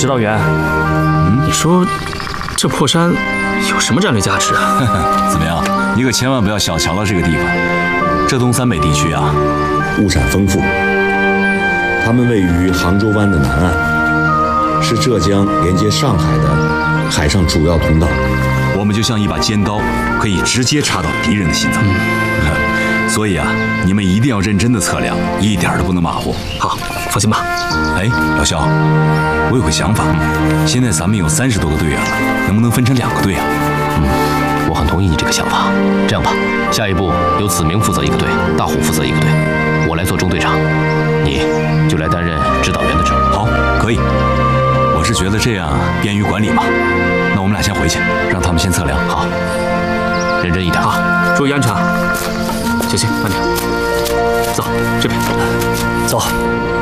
指导员，你说这破山有什么战略价值啊？ 怎么样？你可千万不要小瞧了这个地方。浙东三北地区啊， 物产丰富，它们位于杭州湾的南岸，是浙江连接上海的海上主要通道。 我们就像一把尖刀，可以直接插到敌人的心脏。所以啊，你们一定要认真的测量，一点都不能马虎。 好，放心吧。 哎，老肖，我有个想法，现在咱们有30多个队员了，能不能分成2个队啊？ 我很同意你这个想法。这样吧，下一步由子明负责一个队，大虎负责一个队，我来做中队长，你就来担任指导员的职务。 好，可以。我是觉得这样便于管理嘛。那我们俩先回去，让他们先测量。 好，认真一点。 好，注意安全。小心，慢点。走，这边。 走。